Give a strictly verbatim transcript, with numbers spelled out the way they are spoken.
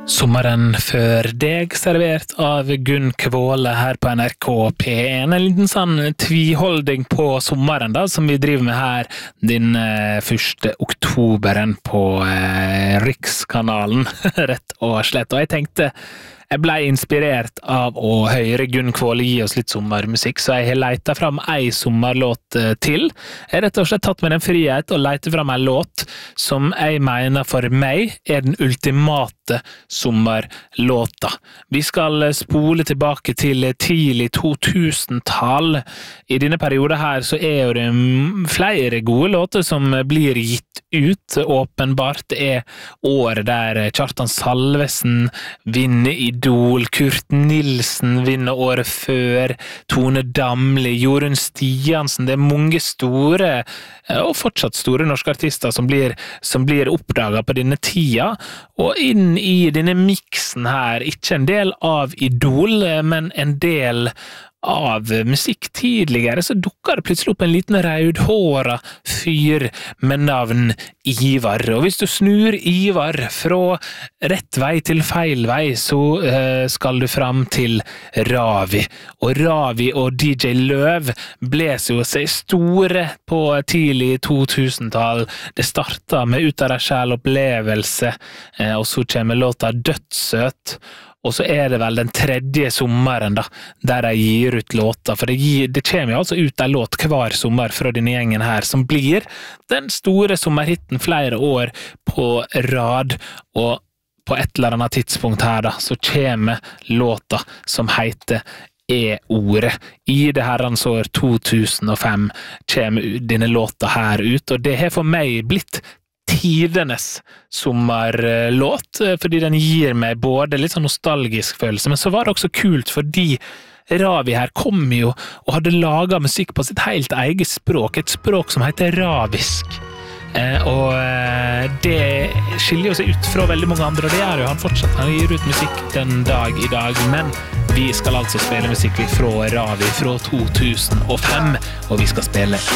Sommeren før deg, servert av Gunn Kvåle her på N R K P en. En liten sånn tviholding på sommeren da, som vi driver med her den eh, første oktoberen på eh, Rikskanalen, rett og slett. Og jeg tenkte, jeg ble inspirert av å høre Gunn Kvåle gi oss litt sommermusikk, så jeg har letet fram ei sommerlåt til. Jeg har rett og slett tatt med den frihet og letet fram en låt som jeg mener for meg er den ultimate sommerlåta. Vi skal spole tilbake til tidlig to tusen-tall. I denne perioden her så er det flere gode låter som blir gitt ut. Åpenbart det er året der Kjartan Salvesen vinner Idol, Kurt Nilsen vinner året før, Tone Damli, Jorunn Stiansen. Det er mange store, og fortsatt store norske artister som blir, som blir oppdaget på denne tida, og inn i denne miksen her, ikke en del av Idol, men en del av musikk tidligere, så dukker det plutselig opp en liten rødhåra fyr med navn Ivar. Og hvis du snur Ivar fra rett vei til feil vei, så uh, skal du fram til Ravi. Og Ravi og D J Løv bles jo seg store på tidlig to tusen-tall. Det startet med Ut av deg selv opplevelse, uh, og så kommer låta Dødssøt. Og så er det vel den tredje sommeren da, der de gir ut låter, for det, gir, det kommer jo altså ut en låt hver sommer fra denne gjengen her, som blir den store sommerhitten flere år på rad, og på et eller annet tidspunkt her da, så kommer låta som heter E-ordet. I det herrens år to tusen og fem kommer denne låta her ut, og det har for meg blitt tidenes sommerlåt, fordi den gir meg både litt sånn nostalgisk følelse, men så var det også kult fordi Ravi her kom jo og hadde laget musikk på sitt helt eget språk, et språk som heter ravisk. Eh, og eh, det skiljer seg ut fra veldig mange andre, og det gjør jo han fortsatt. Han gir ut musikk den dag i dag, men vi skal altså spille musikk fra Ravi fra to tusen og fem, og vi skal spille